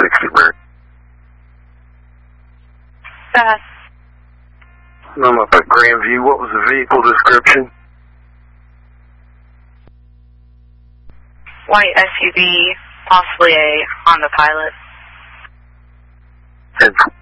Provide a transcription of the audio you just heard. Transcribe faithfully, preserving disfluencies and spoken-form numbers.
sixty, Mary. Fast. I'm up at Grandview. What was the vehicle description? White S U V, possibly a Honda Pilot. And